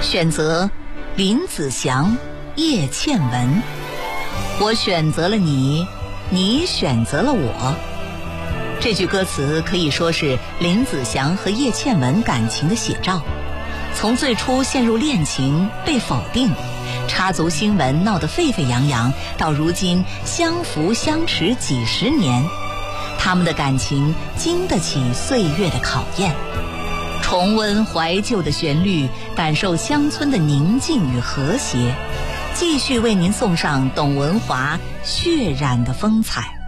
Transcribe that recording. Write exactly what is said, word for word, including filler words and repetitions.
选择林子祥、叶倩文。我选择了你，你选择了我。这句歌词可以说是林子祥和叶倩文感情的写照。从最初陷入恋情被否定，插足新闻闹得沸沸扬扬，到如今相扶相持几十年，他们的感情经得起岁月的考验。重温怀旧的旋律，感受乡村的宁静与和谐，继续为您送上董文华血染的风采。